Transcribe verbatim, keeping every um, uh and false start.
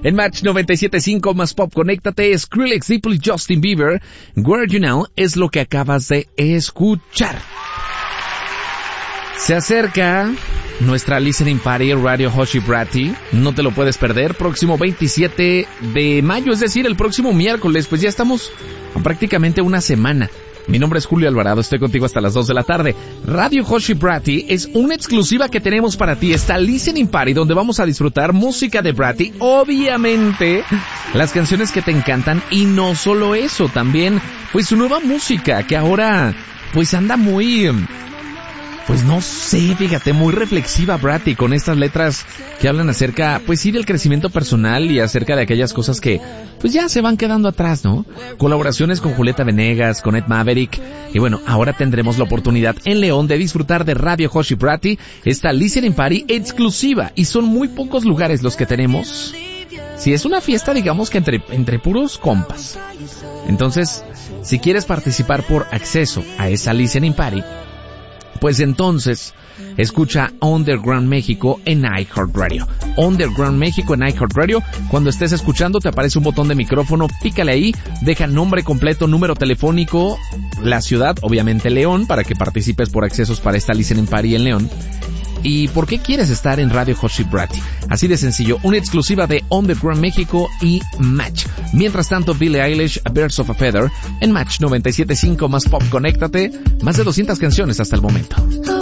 En Match noventa y siete punto cinco más pop, conéctate. Skrillex, Diplo y Justin Bieber. Where You Now es lo que acabas de escuchar. Se acerca nuestra listening party Radio Hoshi Bratty. No te lo puedes perder. Próximo veintisiete de mayo, es decir, el próximo miércoles. Pues ya estamos a prácticamente una semana. Mi nombre es Julio Alvarado, estoy contigo hasta las dos de la tarde. Radio Hoshi Bratty es una exclusiva que tenemos para ti. Esta listening party donde vamos a disfrutar música de Bratty. Obviamente, las canciones que te encantan. Y no solo eso, también pues su nueva música que ahora pues anda muy... Pues no sé, fíjate, muy reflexiva Bratty, con estas letras que hablan acerca, pues sí, del crecimiento personal y acerca de aquellas cosas que, pues ya se van quedando atrás, ¿no? Colaboraciones con Julieta Venegas, con Ed Maverick, y bueno, ahora tendremos la oportunidad en León de disfrutar de Radio Hoshi Bratty, esta listening party exclusiva, y son muy pocos lugares los que tenemos. Sí, es una fiesta, digamos que entre, entre puros compas. Entonces, si quieres participar por acceso a esa listening party, pues entonces, escucha Underground México en iHeartRadio. Underground México en iHeartRadio. Cuando estés escuchando te aparece un botón de micrófono, pícale ahí, deja nombre completo, número telefónico, la ciudad, obviamente León, para que participes por accesos para esta listening party en León. ¿Y por qué quieres estar en Radio Hoshi Bratty? Así de sencillo, una exclusiva de Underground México y Match. Mientras tanto, Billie Eilish, Birds of a Feather, en Match noventa y siete punto cinco más pop, conéctate. Más de doscientas canciones hasta el momento.